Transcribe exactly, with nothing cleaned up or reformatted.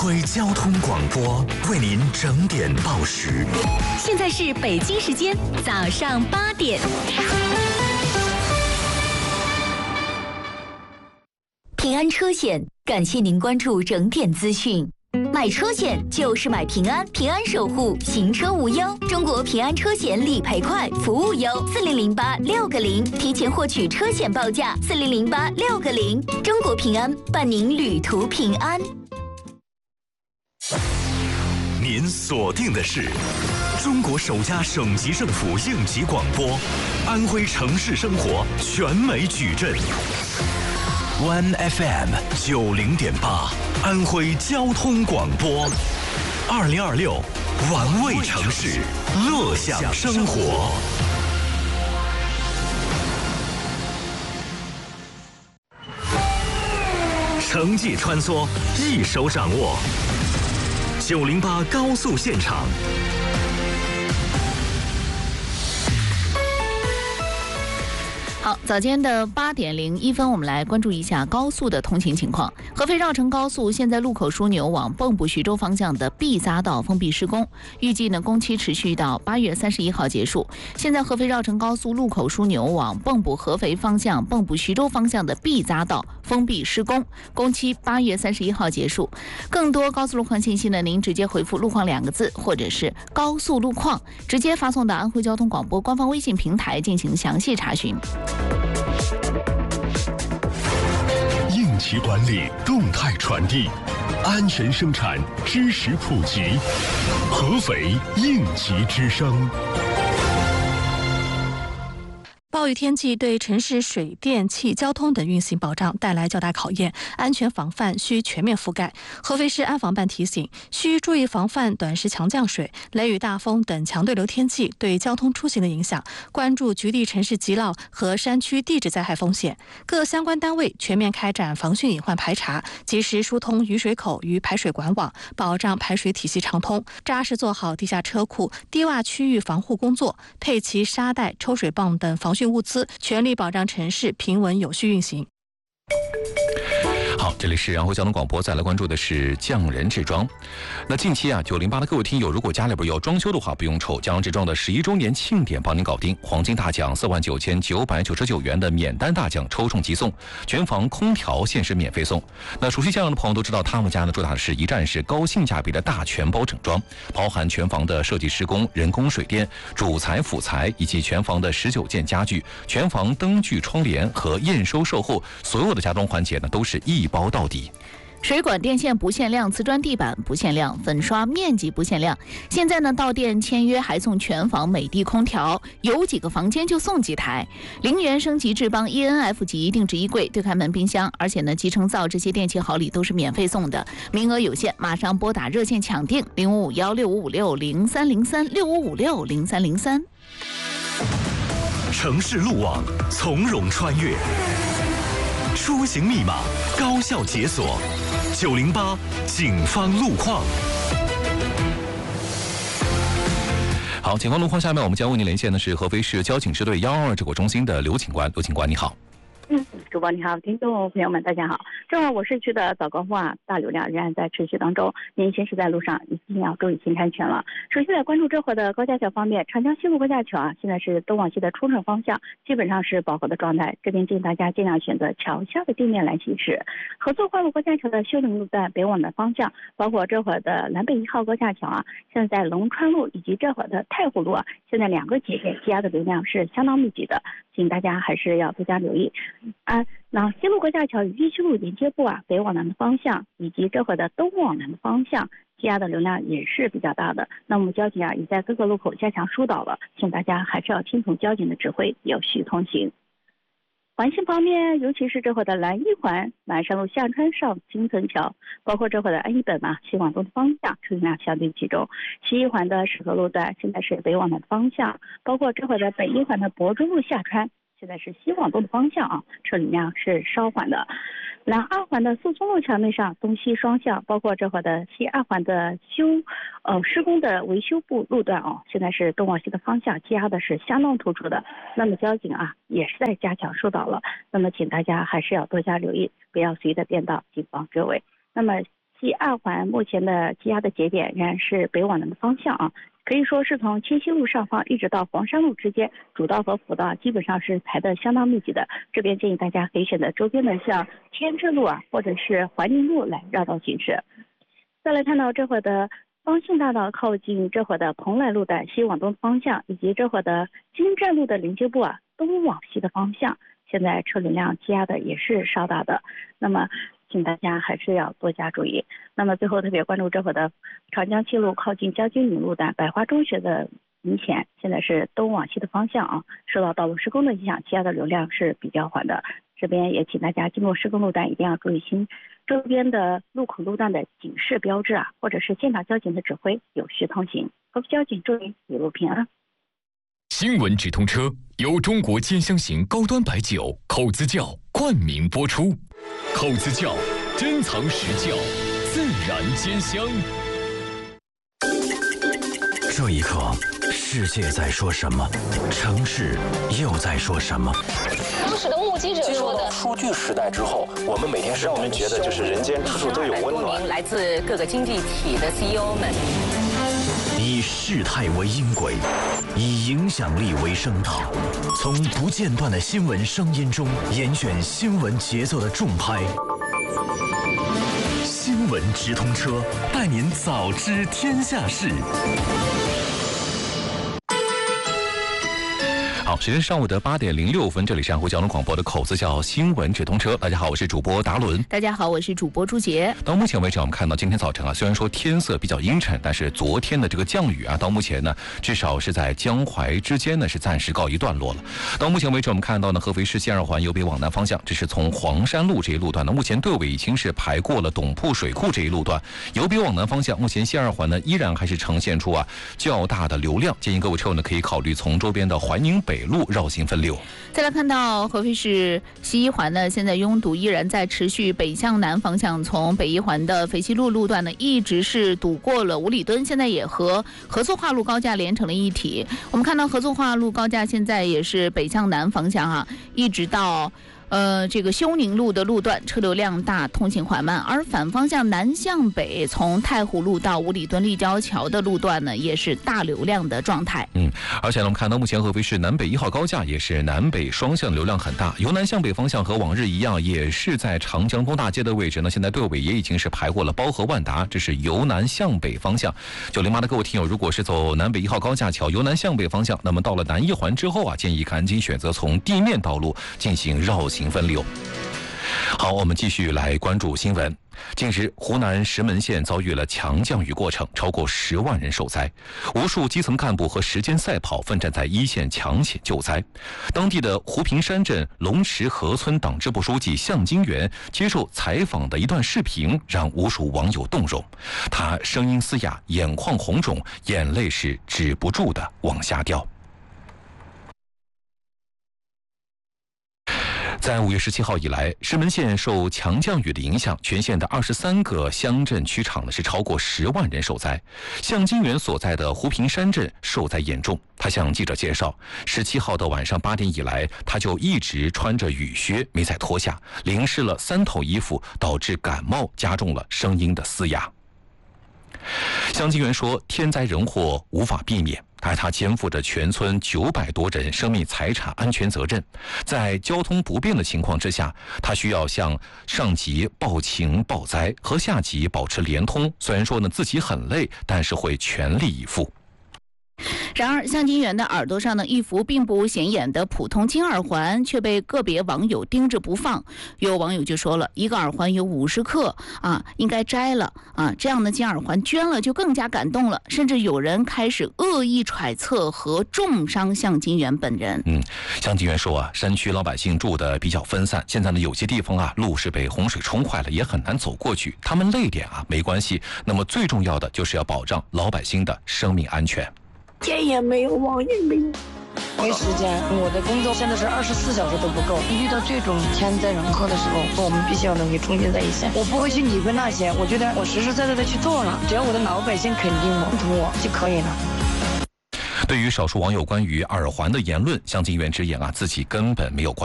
徽交通广播为您整点报时。 现在是北京时间早上八点。平安车险，感谢您关注整点资讯。买车险就是买平安，平安守护行车无忧。中国平安车险理赔快，服务优，四零零八六个零，提前获取车险报价，四零零八六个零。中国平安伴您旅途平安。 您锁定的是中国首家省级政府应急广播，安徽城市生活全美矩阵。One F M 九零点八，安徽交通广播，二零二六，玩味城市，乐享生活。城际穿梭，一手掌握。九零八高速现场。 好，早间的八点零一分，我们来关注一下高速的通行情况。合肥绕城高速现在路口枢纽往蚌埠徐州方向的 B 匝道封闭施工，预计呢工期持续到八月三十一号结束。现在合肥绕城高速路口枢纽往蚌埠合肥方向、蚌埠徐州方向的 B 匝道封闭施工，工期八月三十一号结束。更多高速路况信息呢，您直接回复“路况”两个字，或者是“高速路况”，直接发送到安徽交通广播官方微信平台进行详细查询。 应急管理，动态传递，安全生产，知识普及。合肥应急之声。 暴雨天气对城市水电气交通等运行保障带来较大考验，安全防范需全面覆盖。合肥市安防办提醒，需注意防范短时强降水、雷雨大风等强对流天气对交通出行的影响，关注局地城市急涝和山区地质灾害风险。各相关单位全面开展防汛隐患排查，及时疏通雨水口与排水管网，保障排水体系畅通，扎实做好地下车库、低洼区域防护工作，配齐沙袋、抽水泵等防汛物资，全力保障城市平稳有序运行。 好，这里是安徽交通广播，再来关注的是匠人制装。那近期啊，九零八的各位听友，如果家里边有装修的话，不用愁，匠人制装的十一周年庆典帮您搞定，黄金大奖四万九千九百九十九元的免单大奖抽中即送，全房空调限时免费送。那熟悉匠人的朋友都知道，他们家呢主打的是一站式高性价比的大全包整装，包含全房的设计施工、人工水电、主材辅材以及全房的十九件家具、全房灯具、窗帘和验收售后，所有的家装环节呢都是一包到底。 水管电线不限量，瓷砖地板不限量，粉刷面积不限量。现在呢，到店签约还送全房美的空调，有几个房间就送几台。零元升级智邦 E N F 级定制衣柜、对开门冰箱，而且呢，集成灶这些电器好礼都是免费送的，名额有限，马上拨打热线抢订零五五幺六五五六零三零三六五五六零三零三。 城市路网，从容穿越。出行密码，高效解锁。九零八警方路况。 好，警方路况，下面我们将为您连线的是合肥市交警支队幺二二指挥中心的刘警官。刘警官，你好。 嗯，主播你好，听众朋友们大家好。正好我市区的早高峰啊，大流量仍然在持续当中，您行驶在路上一定要注意行车安全了。首先来关注这会的高架桥方面，长江西路高架桥啊，现在是东往西的出城方向基本上是饱和的状态，这边建议大家尽量选择桥下的地面来行驶。合作花路高架桥的修宁路段北往南方向，包括这会的南北一号高架桥啊，现在在龙川路以及这会的太湖路啊，现在两个节点积压的流量是相当密集的，请大家还是要多加留意。啊，那西路高架桥与一西路连接部啊，北往南的方向以及这会的东往南的方向，积压的流量也是比较大的。那么交警啊，也在各个路口加强疏导了，请大家还是要听从交警的指挥，有序通行。环线方面，尤其是这会的南一环南山路下川上金层桥，包括这会的安一本啊西往东的方向车流量相对集中。西一环的石河路段现在是北往南的方向，包括这会的北一环的博中路下川，现在是西往东的方向啊，车流量是稍缓的。南二环的宿松路桥面上东西双向，包括这会的西二环的修呃施工的维修部路段啊，现在是东往西的方向积压的是相当突出的。那么交警啊也是在加强疏导了，那么请大家还是要多加留意，不要随意的变道，谨防追尾。那么西二环目前的积压的节点仍然是北往南的方向啊，可以说是从清溪路上方一直到黄山路之间，主道和辅道基本上是排得相当密集的。这边建议大家可以选择周边的像天智路啊，或者是怀宁路来绕道行驶。再来看到这会儿的方兴大道靠近这会儿的蓬莱路的西往东方向，以及这会儿的金站路的连接部啊东往西的方向，现在车流量积压的也是稍大的。那么请大家还是要多加注意。那么最后特别关注这会儿的长江七路靠近将军岭路的百花中学的明显，现在是东往西的方向啊，受到道路施工的影响，积压的流量是比较缓的。这边也请大家经过施工路段一定要注意新周边的路口路段的警示标志啊，或者是现场交警的指挥，有序通行。各位交警注意一路平安。 新闻直通车由中国尖香型高端白酒口子窖冠名播出，口子窖珍藏实窖，自然尖香。 这一刻，世界在说什么？城市又在说什么？ 当时的目击者说的， 数据时代之后，我们每天让我们觉得就是人间处处都有温暖。 来自各个经济体的 C E O 们， 以事态为音轨，以影响力为声道，从不间断的新闻声音中严选新闻节奏的重拍。新闻直通车，带您早知天下事。 好，时间上午的八点零六分，这里是安徽交通广播的口子窖新闻直通车。大家好，我是主播达伦。 大家好，我是主播朱杰。 到目前为止，我们看到今天早晨啊，虽然说天色比较阴沉，但是昨天的这个降雨啊，到目前呢，至少是在江淮之间呢是暂时告一段落了。到目前为止，我们看到呢，合肥市西二环由北往南方向，这是从黄山路这一路段呢，目前队尾已经是排过了董铺水库这一路段，由北往南方向，目前西二环呢依然还是呈现出啊较大的流量，建议各位车友呢可以考虑从周边的怀宁北路绕行分流。 再来看到合肥市西一环呢，现在拥堵依然在持续，北向南方向从北一环的肥西路路段呢，一直是堵过了五里墩，现在也和合作化路高架连成了一体。我们看到合作化路高架现在也是北向南方向啊，一直到呃，这个休宁路的路段车流量大，通行缓慢，而反方向南向北从太湖路到五里墩立交桥的路段呢，也是大流量的状态。 嗯，而且呢，我们看到目前合肥市南北一号高架也是南北双向流量很大，由南向北方向和往日一样，也是在长江东大街的位置呢，现在队尾也已经是排过了包河万达，这是由南向北方向。九零八的各位听友，如果是走南北一号高架桥由南向北方向，那么到了南一环之后啊，建议赶紧选择从地面道路进行绕行分流。好，我们继续来关注新闻。近日，湖南石门县遭遇了强降雨过程，超过十万人受灾，无数基层干部和时间赛跑奋战在一线抢险救灾。当地的湖平山镇龙池河村党支部书记向金元接受采访的一段视频，让无数网友动容。他声音嘶哑，眼眶红肿，眼泪是止不住的往下掉。在五月十七号以来，石门县受强降雨的影响，全县的二十三个乡镇区场呢是超过十万人受灾。向金元所在的湖平山镇受灾严重。他向记者介绍，十七号的晚上八点以来，他就一直穿着雨靴没再脱下，淋湿了三套衣服，导致感冒，加重了声音的嘶哑。向金元说，天灾人祸无法避免，而他肩负着全村九百多人生命财产安全责任。在交通不便的情况之下，他需要向上级报情报灾，和下级保持联通。虽然说呢自己很累，但是会全力以赴。 然而，向金元的耳朵上呢，一副并不显眼的普通金耳环却被个别网友盯着不放。有网友就说了，一个耳环有五十克啊，应该摘了啊，这样的金耳环捐了就更加感动了。甚至有人开始恶意揣测和重伤向金元本人。 嗯，向金元说啊，山区老百姓住的比较分散，现在呢有些地方啊路是被洪水冲坏了，也很难走过去。他们累点啊没关系，那么最重要的就是要保障老百姓的生命安全。 天也没有，网也没有，没时间。我的工作现在是二十四小时都不够。遇到这种天灾人祸的时候，我们必须要能够冲击在一线。我不会去理会那些，我觉得我实实在在的去做了，只要我的老百姓肯定我、认同我就可以了。 对于少数网友关于耳环的言论，向金元直言啊，自己根本没有关。